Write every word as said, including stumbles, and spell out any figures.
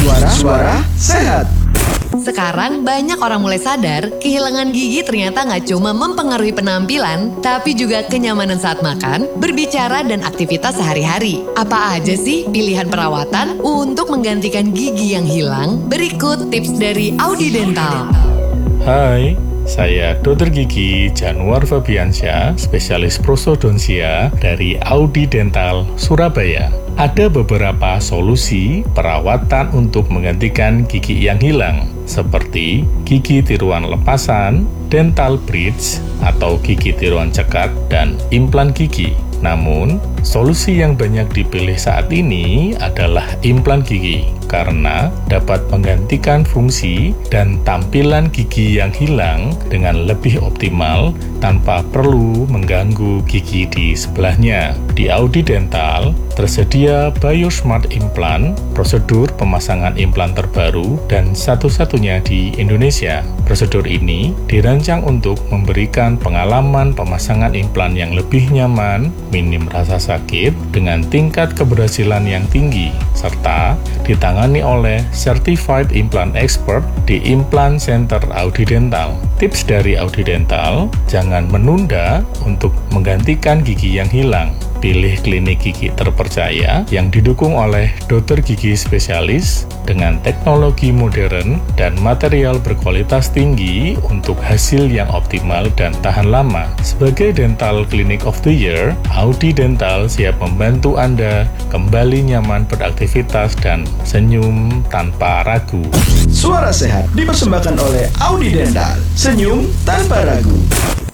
Suara Suara Sehat. Sekarang banyak orang mulai sadar kehilangan gigi ternyata nggak cuma mempengaruhi penampilan, tapi juga kenyamanan saat makan, berbicara, dan aktivitas sehari-hari. Apa aja sih pilihan perawatan untuk menggantikan gigi yang hilang? Berikut tips dari Audi Dental. Hai, saya dokter Gigi Januar Fabiansyah, spesialis prosodonsia dari Audi Dental, Surabaya. Ada beberapa solusi perawatan untuk menggantikan gigi yang hilang, seperti gigi tiruan lepasan, dental bridge atau gigi tiruan cekat, dan implan gigi. Namun, solusi yang banyak dipilih saat ini adalah implan gigi, karena dapat menggantikan fungsi dan tampilan gigi yang hilang dengan lebih optimal tanpa perlu mengganggu gigi di sebelahnya. Di Audi Dental, tersedia BioSmart Implant, prosedur pemasangan implan terbaru dan satu-satunya di Indonesia. Prosedur ini dirancang untuk memberikan pengalaman pemasangan implan yang lebih nyaman, minim rasa sakit, dengan tingkat keberhasilan yang tinggi, serta ditangani oleh Certified Implant Expert di Implant Center Audi Dental. Tips dari Audi Dental, jangan menunda untuk menggantikan gigi yang hilang. Pilih klinik gigi terpercaya yang didukung oleh dokter gigi spesialis dengan teknologi modern dan material berkualitas tinggi untuk hasil yang optimal dan tahan lama. Sebagai Dental Clinic of the Year, Audi Dental siap membantu Anda kembali nyaman beraktivitas dan senyum tanpa ragu. Suara Sehat dipersembahkan oleh Audi Dental. Senyum tanpa ragu.